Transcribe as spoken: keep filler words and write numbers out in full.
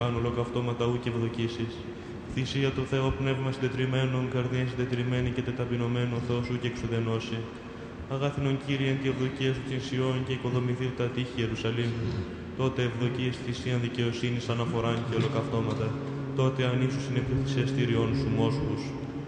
Πάνω ολοκαυτώματα ου και ευδοκίσεις. Θυσία το Θεό πνεύμα συντετριμένων, καρδία συντετριμένη και τεταπεινωμένο Θεός σου και εξουδενώσει. Αγάθινον Κύριε και ευδοκίες του Τσινσιών και οικοδομηθεί τα τείχη Ιερουσαλήμ. Τότε ευδοκίες θυσίαν δικαιοσύνης αναφοράν και ολοκαυτώματα. Τότε αν ίσως είναι πληθυσιαστήριον σου μόσχους.